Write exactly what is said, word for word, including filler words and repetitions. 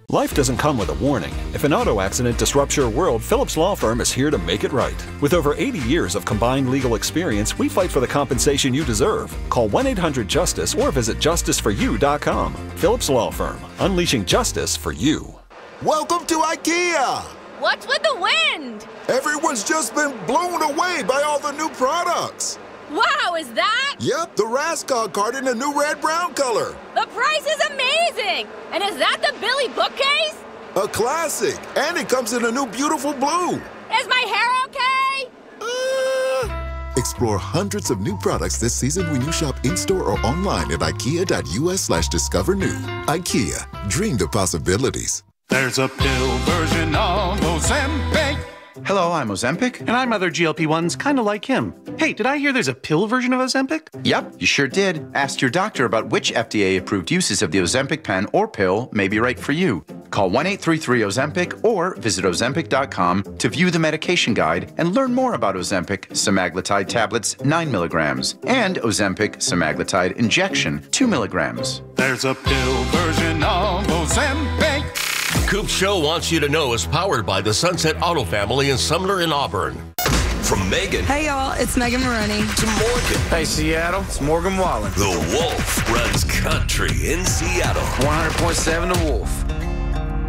Life doesn't come with a warning. If an auto accident disrupts your world, Phillips Law Firm is here to make it right. With over eighty years of combined legal experience, we fight for the compensation you deserve. Call one eight hundred justice or visit justice for you dot com. Phillips Law Firm, unleashing justice for you. Welcome to IKEA! What's with the wind? Everyone's just been blown away by all the new products. Wow, is that? Yep, the Raskog card in a new red-brown color. The price is amazing! And is that the Billy bookcase? A classic, and it comes in a new beautiful blue. Is my hair okay? Uh... Explore hundreds of new products this season when you shop in-store or online at ikea.us slash discover new. IKEA, dream the possibilities. There's a pill version of Ozempic. Hello, I'm Ozempic. And I'm other G L P ones kind of like him. Hey, did I hear there's a pill version of Ozempic? Yep, you sure did. Ask your doctor about which F D A-approved uses of the Ozempic pen or pill may be right for you. Call one eight three three Ozempic or visit ozempic dot com to view the medication guide and learn more about Ozempic semaglutide tablets nine milligrams and Ozempic semaglutide injection two milligrams. There's a pill version of Ozempic. Coop Show Wants You to Know is powered by the Sunset Auto Family in Sumner and Auburn. From Megan. Hey, y'all, it's Megan Maroney. To Morgan. Hey, Seattle, it's Morgan Wallen. The Wolf runs country in Seattle. one hundred point seven The Wolf.